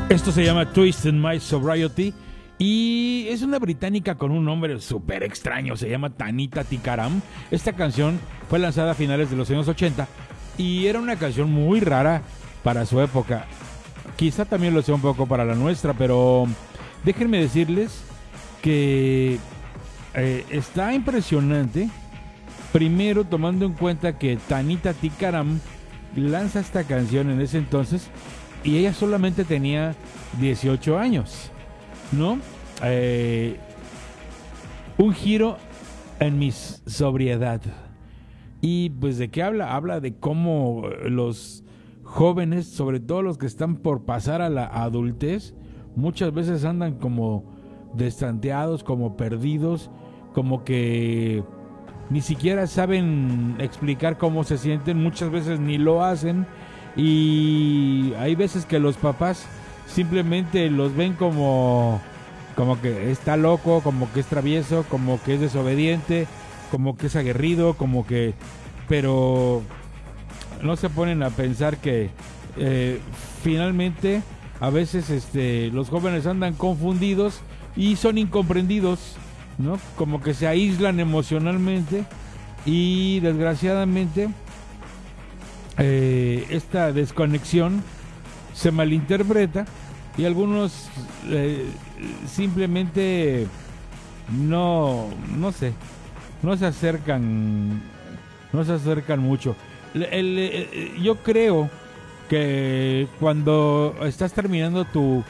Esto se llama Twisted My Sobriety y es una británica con un nombre súper extraño, se llama Tanita Tikaram. Esta canción fue lanzada a finales de los años 80 y era una canción muy rara para su época. Quizá también lo sea un poco para la nuestra, pero déjenme decirles que está impresionante. Primero, tomando en cuenta que Tanita Tikaram lanza esta canción en ese entonces y ella solamente tenía 18 años, ¿no? Un giro en mi sobriedad. Y pues ¿de qué habla? Habla de cómo los jóvenes, sobre todo los que están por pasar a la adultez, muchas veces andan como destanteados, como perdidos, como que ni siquiera saben explicar cómo se sienten, muchas veces ni lo hacen, y hay veces que los papás simplemente los ven como que está loco, como que es travieso, como que es desobediente, como que es aguerrido, como que... pero no se ponen a pensar que finalmente a veces los jóvenes andan confundidos y son incomprendidos, ¿no? Como que se aíslan emocionalmente y desgraciadamente esta desconexión se malinterpreta y algunos simplemente no se acercan mucho. Yo creo que cuando estás terminando tu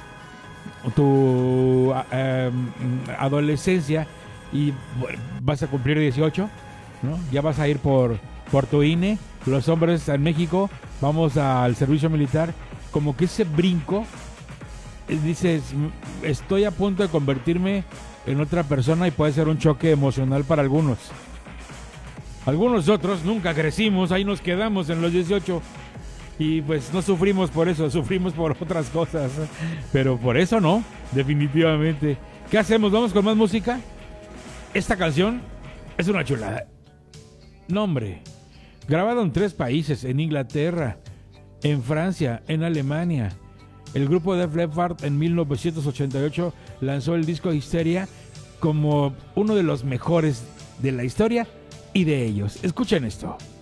adolescencia y vas a cumplir 18, ¿no? Ya vas a ir por tu INE. Los hombres en México vamos al servicio militar. Como que ese brinco, dices, estoy a punto de convertirme en otra persona y puede ser un choque emocional para algunos. Algunos otros nunca crecimos, ahí nos quedamos en los 18 y pues no sufrimos por eso, sufrimos por otras cosas, pero por eso no, definitivamente. ¿Qué hacemos? ¿Vamos con más música? Esta canción es una chulada. Nombre, grabado en 3 países, en Inglaterra, en Francia, en Alemania. El grupo Def Leppard en 1988 lanzó el disco Hysteria como uno de los mejores de la historia y de ellos. Escuchen esto.